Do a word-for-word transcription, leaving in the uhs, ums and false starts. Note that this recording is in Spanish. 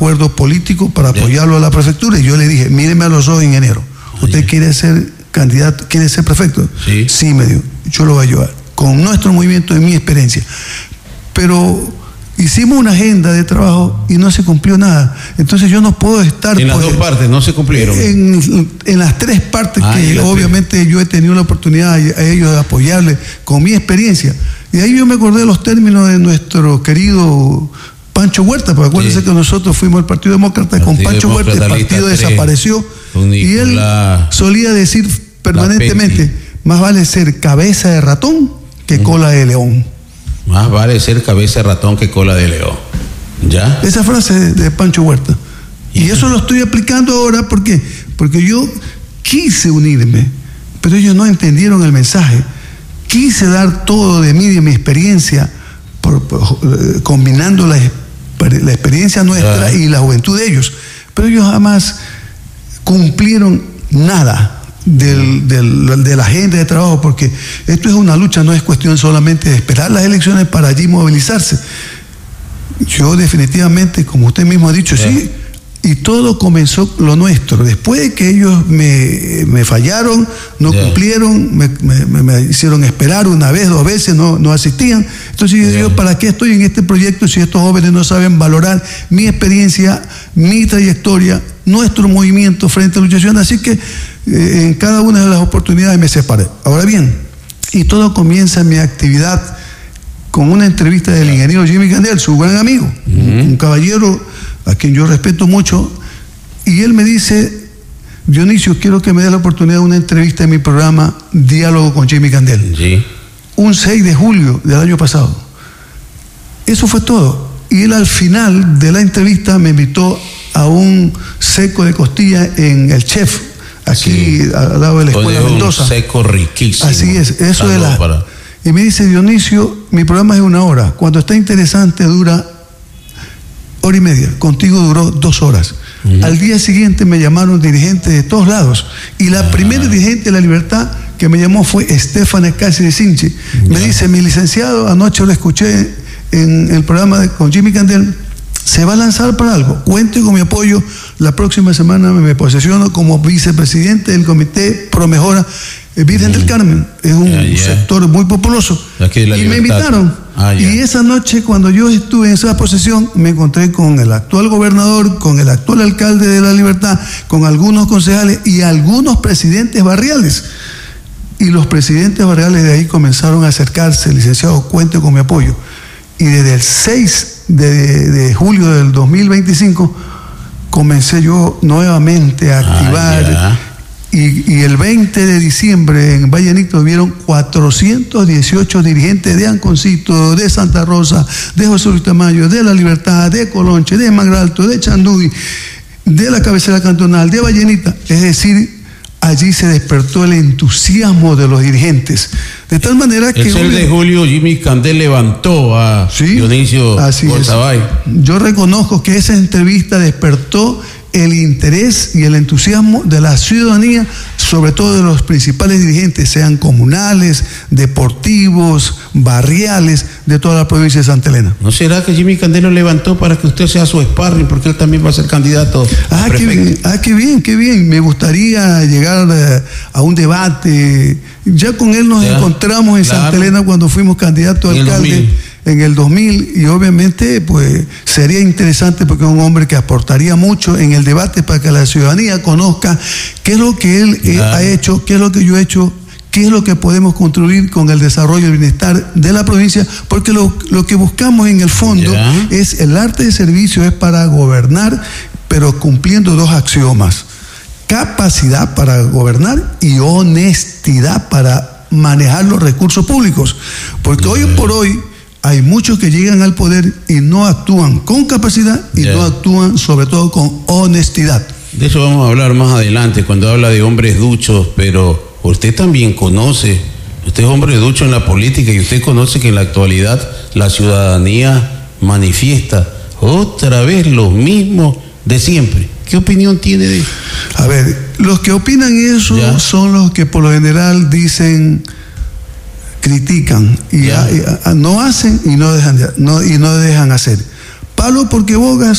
acuerdo político para apoyarlo a la prefectura, y yo le dije, míreme a los ojos, ingeniero, ¿usted quiere ser candidato, quiere ser prefecto? Sí. Sí, me dijo, yo lo voy a ayudar, con nuestro movimiento, en mi experiencia. Pero hicimos una agenda de trabajo y no se cumplió nada. Entonces yo no puedo estar... En las pues, dos partes no se cumplieron. En, en las tres partes ah, que obviamente tres. Yo he tenido la oportunidad a, a ellos de apoyarles con mi experiencia. Y ahí yo me acordé de los términos de nuestro querido Pancho Huerta, porque acuérdense sí. que nosotros fuimos el Partido Demócrata partido con Pancho Huerta, el partido tres, desapareció. Y él solía decir permanentemente, más vale ser cabeza de ratón que mm. cola de león. Más vale ser cabeza de ratón que cola de león. ¿Ya? Esa frase de, de Pancho Huerta. Y, y eso lo estoy aplicando ahora, ¿por qué? Porque yo quise unirme, pero ellos no entendieron el mensaje. Quise dar todo de mí, de mi experiencia, por, por, eh, combinando la, la experiencia nuestra ah. y la juventud de ellos. Pero ellos jamás cumplieron nada del, del, de la agenda de trabajo, porque esto es una lucha, no es cuestión solamente de esperar las elecciones para allí movilizarse. Yo definitivamente, como usted mismo ha dicho, yeah. sí, y todo comenzó lo nuestro. Después de que ellos me, me fallaron, no yeah. cumplieron, me, me, me hicieron esperar una vez, dos veces, no, no asistían. Entonces yo yeah. digo, ¿para qué estoy en este proyecto si estos jóvenes no saben valorar mi experiencia, mi trayectoria, nuestro movimiento frente a la luchación? Así que eh, en cada una de las oportunidades me separé. Ahora bien, y todo comienza mi actividad con una entrevista del ingeniero Jimmy Candel, su gran amigo, uh-huh. un, un caballero a quien yo respeto mucho, y él me dice, Dionisio, quiero que me dé la oportunidad de una entrevista en mi programa Diálogo con Jimmy Candel. Sí. Un seis de julio del año pasado. Eso fue todo. Y él al final de la entrevista me invitó a un seco de costilla en el Chef, aquí sí. al lado de la Escuela un Mendoza. Seco riquísimo. Así es, eso de la... Para... Y me dice, Dionisio, mi programa es una hora. Cuando está interesante dura hora y media. Contigo duró dos horas. Uh-huh. Al día siguiente me llamaron dirigentes de todos lados. Y la uh-huh. primera dirigente de La Libertad que me llamó fue Estefana Cáceres Sinchi. Uh-huh. Me dice, mi licenciado, anoche lo escuché en el programa de, con Jimmy Candel, se va a lanzar para algo. Cuente con mi apoyo. La próxima semana me posesiono como vicepresidente del Comité Pro Mejora Virgen mm. del Carmen. Es un yeah, yeah. sector muy populoso. Y libertad. Me invitaron. Ah, yeah. Y esa noche, cuando yo estuve en esa posesión, me encontré con el actual gobernador, con el actual alcalde de La Libertad, con algunos concejales y algunos presidentes barriales. Y los presidentes barriales de ahí comenzaron a acercarse. Licenciado, cuente con mi apoyo. Y desde el seis de julio del dos mil veinticinco comencé yo nuevamente a activar. Ah, y, y el veinte de diciembre en Vallenito vieron cuatrocientos dieciocho dirigentes de Anconcito, de Santa Rosa, de José Luis Tamayo, de La Libertad, de Colonche, de Magralto, de Chanduy, de la cabecera cantonal, de Vallenita. Es decir, allí se despertó el entusiasmo de los dirigentes. De tal manera que... El seis de julio Jimmy Candel levantó a ¿sí? Dionisio Golzabay. Yo reconozco que esa entrevista despertó el interés y el entusiasmo de la ciudadanía, sobre todo de los principales dirigentes, sean comunales, deportivos, barriales, de toda la provincia de Santa Elena. ¿No será que Jimmy Candel lo levantó para que usted sea su sparring, porque él también va a ser candidato? Ah, qué bien, ah, qué bien, qué bien. Me gustaría llegar a, a un debate. Ya con él nos ya, encontramos en claro. Santa Elena cuando fuimos candidato a alcalde en el dos mil, y obviamente pues sería interesante porque es un hombre que aportaría mucho en el debate para que la ciudadanía conozca qué es lo que él eh, ha hecho, qué es lo que yo he hecho, qué es lo que podemos construir con el desarrollo y el bienestar de la provincia, porque lo, lo que buscamos en el fondo yeah. es el arte de servicio, es para gobernar, pero cumpliendo dos axiomas: capacidad para gobernar y honestidad para manejar los recursos públicos, porque yeah. hoy por hoy hay muchos que llegan al poder y no actúan con capacidad y yeah. no actúan sobre todo con honestidad. De eso vamos a hablar más adelante, cuando habla de hombres duchos, pero usted también conoce, usted es hombre ducho en la política y usted conoce que en la actualidad la ciudadanía manifiesta otra vez lo mismo de siempre. ¿Qué opinión tiene de eso? A ver, los que opinan eso ¿ya? son los que por lo general dicen... critican y, a, y a, no hacen y no dejan de, no, y no dejan hacer. Palo porque bogas